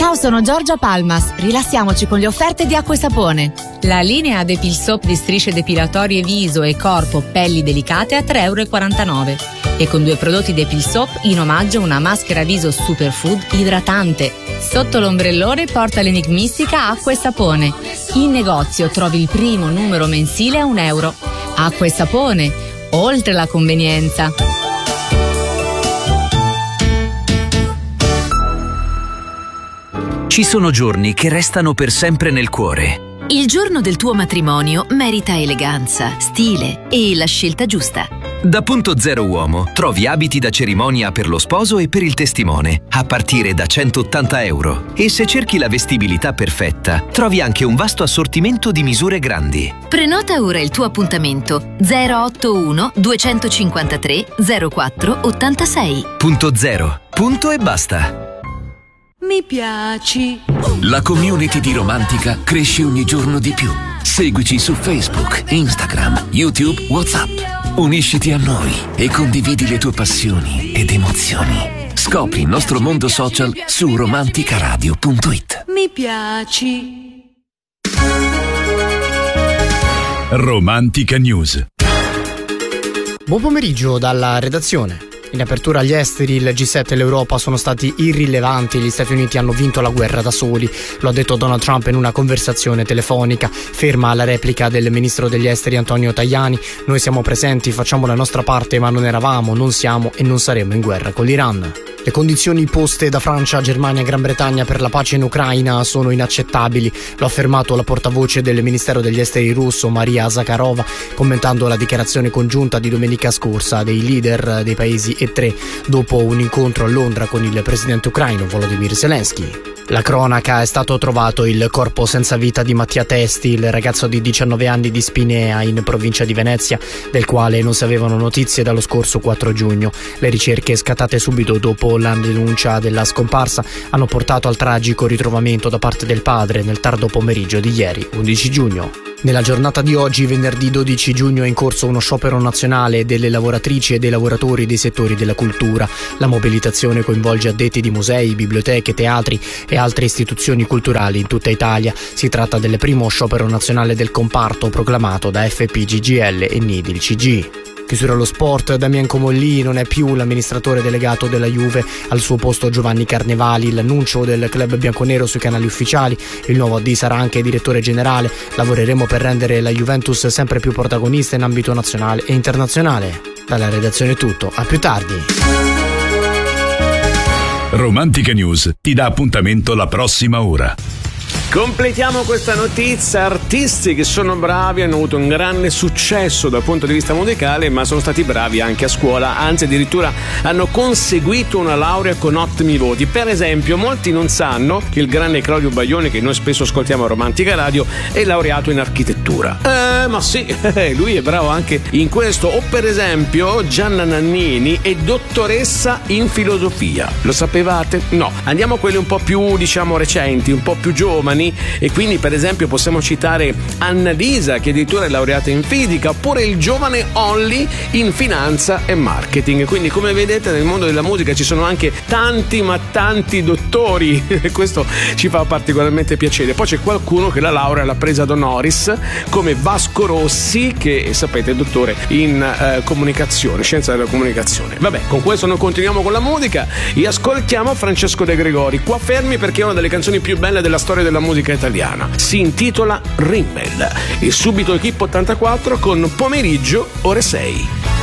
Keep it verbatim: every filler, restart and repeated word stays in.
Ciao, sono Giorgia Palmas. Rilassiamoci con le offerte di Acqua e Sapone. La linea Depil Soap di strisce depilatorie viso e corpo, pelli delicate a tre e quarantanove euro. E con due prodotti Depil Soap in omaggio una maschera viso superfood idratante. Sotto l'ombrellone porta l'enigmistica Acqua e Sapone. In negozio trovi il primo numero mensile a un euro. Acqua e Sapone, oltre la convenienza. Ci sono giorni che restano per sempre nel cuore. Il giorno del tuo matrimonio merita eleganza, stile e la scelta giusta. Da Punto Zero Uomo trovi abiti da cerimonia per lo sposo e per il testimone, a partire da centottanta euro. E se cerchi la vestibilità perfetta, trovi anche un vasto assortimento di misure grandi. Prenota ora il tuo appuntamento zero otto uno duecentocinquantatré zero quattro ottantasei. Punto Zero. Punto e basta. Mi piaci. La community di Romantica cresce ogni giorno di più. Seguici su Facebook, Instagram, YouTube, WhatsApp. Unisciti a noi e condividi le tue passioni ed emozioni. Scopri il nostro mondo social su romanticaradio punto it. Mi piaci. Romantica News. Buon pomeriggio dalla redazione. In apertura agli esteri, il G sette e l'Europa sono stati irrilevanti e gli Stati Uniti hanno vinto la guerra da soli. Lo ha detto Donald Trump in una conversazione telefonica. Ferma la replica del ministro degli esteri Antonio Tajani. Noi siamo presenti, facciamo la nostra parte, ma non eravamo, non siamo e non saremo in guerra con l'Iran. Le condizioni poste da Francia, Germania e Gran Bretagna per la pace in Ucraina sono inaccettabili. Lo ha affermato la portavoce del Ministero degli Esteri russo, Maria Zakharova, commentando la dichiarazione congiunta di domenica scorsa dei leader dei paesi E tre dopo un incontro a Londra con il presidente ucraino Volodymyr Zelensky. La cronaca: è stato trovato il corpo senza vita di Mattia Testi, il ragazzo di diciannove anni di Spinea in provincia di Venezia, del quale non si avevano notizie dallo scorso quattro giugno. Le ricerche, scattate subito dopo la denuncia della scomparsa, hanno portato al tragico ritrovamento da parte del padre nel tardo pomeriggio di ieri, undici giugno. Nella giornata di oggi, venerdì dodici giugno, è in corso uno sciopero nazionale delle lavoratrici e dei lavoratori dei settori della cultura. La mobilitazione coinvolge addetti di musei, biblioteche, teatri e altre istituzioni culturali in tutta Italia. Si tratta del primo sciopero nazionale del comparto proclamato da F P G G L e N I D il C G. Chiusura allo sport: Damian Comolli non è più l'amministratore delegato della Juve, al suo posto Giovanni Carnevali. L'annuncio del club bianconero sui canali ufficiali. Il nuovo A D sarà anche direttore generale. Lavoreremo per rendere la Juventus sempre più protagonista in ambito nazionale e internazionale. Dalla redazione è tutto, a più tardi. Romantica News ti dà appuntamento la prossima ora. Completiamo questa notizia: artisti che sono bravi, hanno avuto un grande successo dal punto di vista musicale, ma sono stati bravi anche a scuola, anzi addirittura hanno conseguito una laurea con ottimi voti. Per esempio, molti non sanno che il grande Claudio Baglioni, che noi spesso ascoltiamo a Romantica Radio, è laureato in architettura. Eh, ma sì, lui è bravo anche in questo. O per esempio Gianna Nannini è dottoressa in filosofia. Lo sapevate? No. Andiamo a quelli un po' più, diciamo, recenti, un po' più giovani. E quindi per esempio possiamo citare Annalisa, che addirittura è laureata in fisica, oppure il giovane Olli in finanza e marketing. Quindi, come vedete, nel mondo della musica ci sono anche tanti ma tanti dottori e questo ci fa particolarmente piacere. Poi c'è qualcuno che la laurea l'ha presa ad honoris, come Vasco Rossi, che sapete è dottore in eh, comunicazione, scienza della comunicazione. Vabbè, con questo noi continuiamo con la musica e ascoltiamo Francesco De Gregori. Qua fermi, perché è una delle canzoni più belle della storia della musica italiana. Si intitola Rimmel. E subito Equipe ottantaquattro con Pomeriggio ore sei.